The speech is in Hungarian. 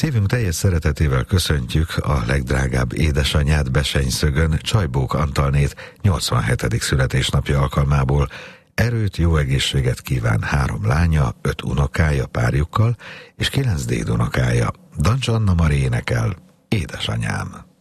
Szívünk teljes szeretetével köszöntjük a legdrágább édesanyját Besenyszögön, Csajbók Antalnét 87. születésnapja alkalmából. Erőt, jó egészséget kíván 3 lánya, 5 unokája párjukkal és 9 dédunokája. Dancs Anna Mari énekel, Édesanyám.